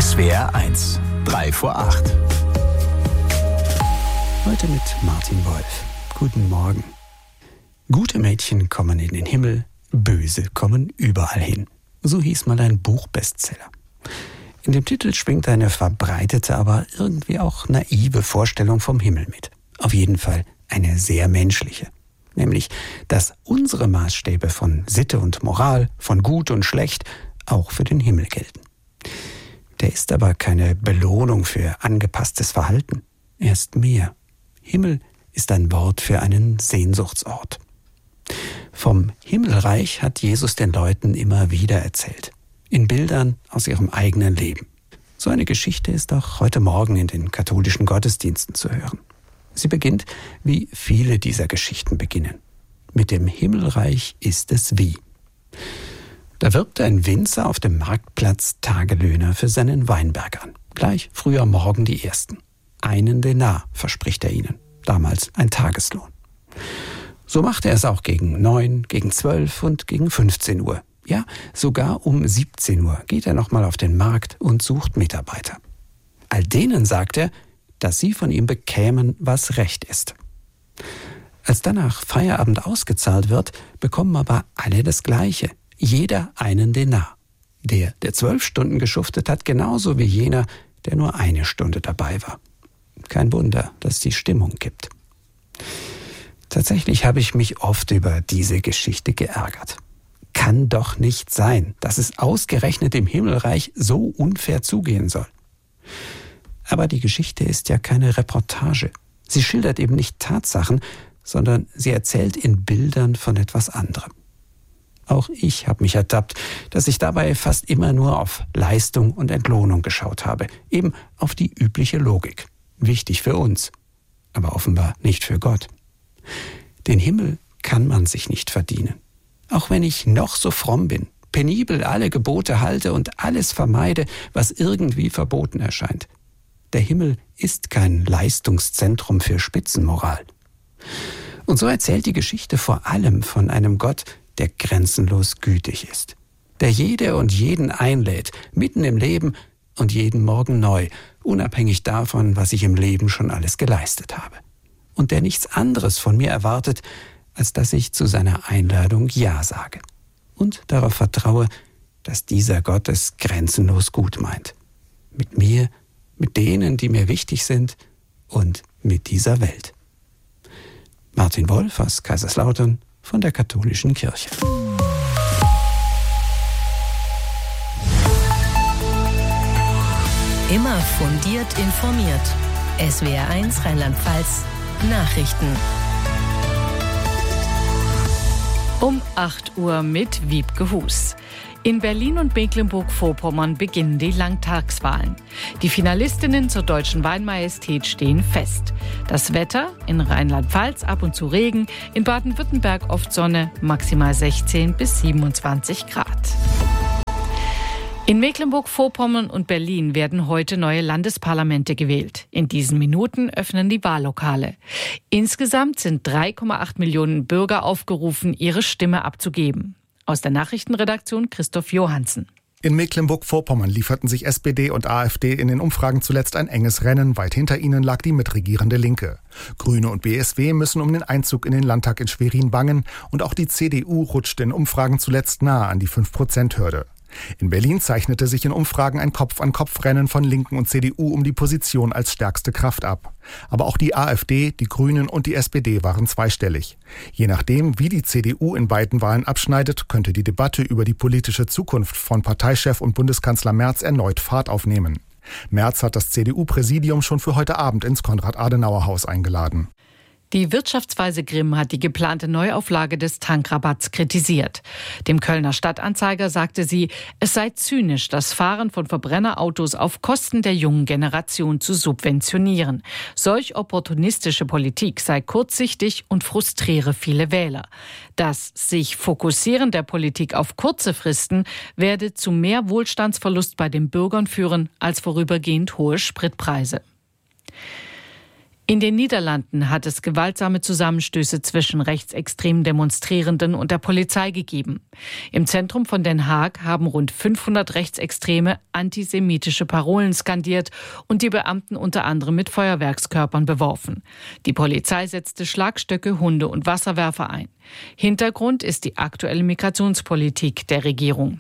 SWR 1, 3 vor 8. Heute mit Martin Wolf. Guten Morgen. Gute Mädchen kommen in den Himmel, böse kommen überall hin. So hieß mal ein Buchbestseller. In dem Titel schwingt eine verbreitete, aber irgendwie auch naive Vorstellung vom Himmel mit. Auf jeden Fall eine sehr menschliche. Nämlich, dass unsere Maßstäbe von Sitte und Moral, von gut und schlecht, auch für den Himmel gelten. Der ist aber keine Belohnung für angepasstes Verhalten. Er ist mehr. Himmel ist ein Wort für einen Sehnsuchtsort. Vom Himmelreich hat Jesus den Leuten immer wieder erzählt. In Bildern aus ihrem eigenen Leben. So eine Geschichte ist auch heute Morgen in den katholischen Gottesdiensten zu hören. Sie beginnt, wie viele dieser Geschichten beginnen. Mit dem Himmelreich ist es wie. Da wirbt ein Winzer auf dem Marktplatz Tagelöhner für seinen Weinberg an. Gleich früh am Morgen die ersten. 1 Denar verspricht er ihnen. Damals ein Tageslohn. So macht er es auch gegen 9, gegen 12 und gegen 15 Uhr. Ja, sogar um 17 Uhr geht er nochmal auf den Markt und sucht Mitarbeiter. All denen sagt er, dass sie von ihm bekämen, was recht ist. Als dann nach Feierabend ausgezahlt wird, bekommen aber alle das Gleiche. Jeder 1 Denar. Der 12 Stunden geschuftet hat, genauso wie jener, der nur 1 Stunde dabei war. Kein Wunder, dass die Stimmung kippt. Tatsächlich habe ich mich oft über diese Geschichte geärgert. Kann doch nicht sein, dass es ausgerechnet im Himmelreich so unfair zugehen soll. Aber die Geschichte ist ja keine Reportage. Sie schildert eben nicht Tatsachen, sondern sie erzählt in Bildern von etwas anderem. Auch ich habe mich ertappt, dass ich dabei fast immer nur auf Leistung und Entlohnung geschaut habe. Eben auf die übliche Logik. Wichtig für uns, aber offenbar nicht für Gott. Den Himmel kann man sich nicht verdienen. Auch wenn ich noch so fromm bin, penibel alle Gebote halte und alles vermeide, was irgendwie verboten erscheint. Der Himmel ist kein Leistungszentrum für Spitzenmoral. Und so erzählt die Geschichte vor allem von einem Gott, der grenzenlos gütig ist. Der jede und jeden einlädt, mitten im Leben und jeden Morgen neu, unabhängig davon, was ich im Leben schon alles geleistet habe. Und der nichts anderes von mir erwartet, als dass ich zu seiner Einladung Ja sage. Und darauf vertraue, dass dieser Gott es grenzenlos gut meint. Mit mir, mit denen, die mir wichtig sind und mit dieser Welt. Martin Wolf aus Kaiserslautern von der Katholischen Kirche. Immer fundiert informiert. SWR 1 Rheinland-Pfalz Nachrichten. Um 8 Uhr mit Wiebke Hus. In Berlin und Mecklenburg-Vorpommern beginnen die Landtagswahlen. Die Finalistinnen zur Deutschen Weinmajestät stehen fest. Das Wetter: in Rheinland-Pfalz ab und zu Regen, in Baden-Württemberg oft Sonne, maximal 16 bis 27 Grad. In Mecklenburg-Vorpommern und Berlin werden heute neue Landesparlamente gewählt. In diesen Minuten öffnen die Wahllokale. Insgesamt sind 3,8 Millionen Bürger aufgerufen, ihre Stimme abzugeben. Aus der Nachrichtenredaktion Christoph Johansen. In Mecklenburg-Vorpommern lieferten sich SPD und AfD in den Umfragen zuletzt ein enges Rennen. Weit hinter ihnen lag die mitregierende Linke. Grüne und BSW müssen um den Einzug in den Landtag in Schwerin bangen. Und auch die CDU rutscht in Umfragen zuletzt nahe an die 5%-Hürde. In Berlin zeichnete sich in Umfragen ein Kopf-an-Kopf-Rennen von Linken und CDU um die Position als stärkste Kraft ab. Aber auch die AfD, die Grünen und die SPD waren zweistellig. Je nachdem, wie die CDU in beiden Wahlen abschneidet, könnte die Debatte über die politische Zukunft von Parteichef und Bundeskanzler Merz erneut Fahrt aufnehmen. Merz hat das CDU-Präsidium schon für heute Abend ins Konrad-Adenauer-Haus eingeladen. Die Wirtschaftsweise Grimm hat die geplante Neuauflage des Tankrabatts kritisiert. Dem Kölner Stadtanzeiger sagte sie, es sei zynisch, das Fahren von Verbrennerautos auf Kosten der jungen Generation zu subventionieren. Solch opportunistische Politik sei kurzsichtig und frustriere viele Wähler. Das sich Fokussieren der Politik auf kurze Fristen werde zu mehr Wohlstandsverlust bei den Bürgern führen als vorübergehend hohe Spritpreise. In den Niederlanden hat es gewaltsame Zusammenstöße zwischen rechtsextremen Demonstrierenden und der Polizei gegeben. Im Zentrum von Den Haag haben rund 500 Rechtsextreme antisemitische Parolen skandiert und die Beamten unter anderem mit Feuerwerkskörpern beworfen. Die Polizei setzte Schlagstöcke, Hunde und Wasserwerfer ein. Hintergrund ist die aktuelle Migrationspolitik der Regierung.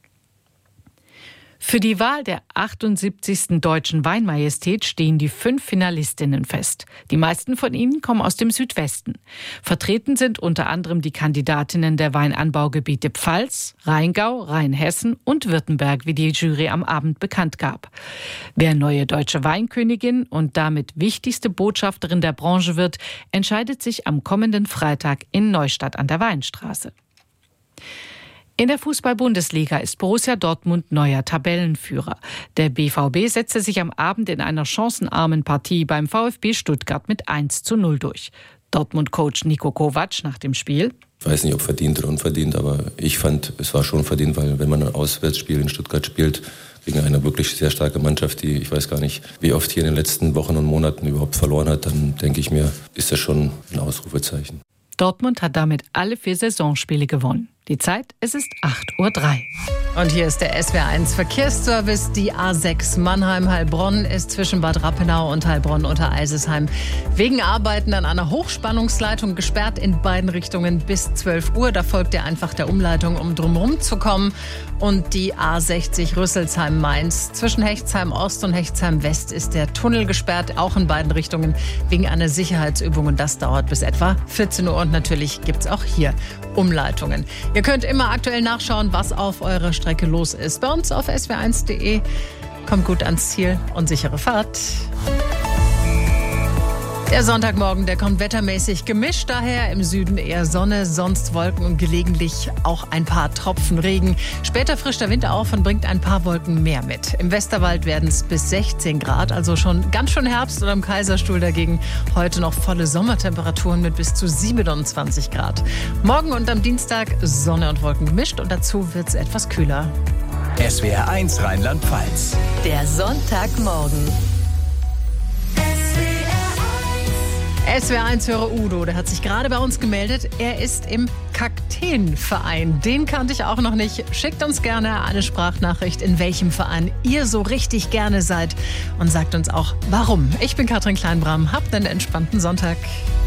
Für die Wahl der 78. Deutschen Weinmajestät stehen die 5 Finalistinnen fest. Die meisten von ihnen kommen aus dem Südwesten. Vertreten sind unter anderem die Kandidatinnen der Weinanbaugebiete Pfalz, Rheingau, Rheinhessen und Württemberg, wie die Jury am Abend bekannt gab. Wer neue deutsche Weinkönigin und damit wichtigste Botschafterin der Branche wird, entscheidet sich am kommenden Freitag in Neustadt an der Weinstraße. In der Fußball-Bundesliga ist Borussia Dortmund neuer Tabellenführer. Der BVB setzte sich am Abend in einer chancenarmen Partie beim VfB Stuttgart mit 1:0 durch. Dortmund-Coach Niko Kovac nach dem Spiel: Ich weiß nicht, ob verdient oder unverdient, aber ich fand, es war schon verdient, weil wenn man ein Auswärtsspiel in Stuttgart spielt, gegen eine wirklich sehr starke Mannschaft, die, ich weiß gar nicht, wie oft hier in den letzten Wochen und Monaten überhaupt verloren hat, dann denke ich mir, ist das schon ein Ausrufezeichen. Dortmund hat damit alle 4 Saisonspiele gewonnen. Die Zeit, es ist 8:03 Uhr. Und hier ist der SWR1 Verkehrsservice. Die A6 Mannheim-Heilbronn ist zwischen Bad Rappenau und Heilbronn unter Eisesheim wegen Arbeiten an einer Hochspannungsleitung gesperrt in beiden Richtungen bis 12 Uhr. Da folgt ihr einfach der Umleitung, um drumherum zu kommen. Und die A60 Rüsselsheim-Mainz zwischen Hechtsheim Ost und Hechtsheim West ist der Tunnel gesperrt, auch in beiden Richtungen wegen einer Sicherheitsübung. Und das dauert bis etwa 14 Uhr. Und natürlich gibt es auch hier Umleitungen. Ihr könnt immer aktuell nachschauen, was auf eurer Strecke los ist. Bei uns auf swr1.de. Kommt gut ans Ziel und sichere Fahrt. Der Sonntagmorgen, der kommt wettermäßig gemischt, daher im Süden eher Sonne, sonst Wolken und gelegentlich auch ein paar Tropfen Regen. Später frischt der Wind auf und bringt ein paar Wolken mehr mit. Im Westerwald werden es bis 16 Grad, also schon ganz schön Herbst, oder im Kaiserstuhl dagegen heute noch volle Sommertemperaturen mit bis zu 27 Grad. Morgen und am Dienstag Sonne und Wolken gemischt und dazu wird es etwas kühler. SWR1 Rheinland-Pfalz. Der Sonntagmorgen. SWR1-Hörer Udo, der hat sich gerade bei uns gemeldet. Er ist im Kakteenverein. Den kannte ich auch noch nicht. Schickt uns gerne eine Sprachnachricht, in welchem Verein ihr so richtig gerne seid. Und sagt uns auch, warum. Ich bin Katrin Kleinbram. Habt einen entspannten Sonntag.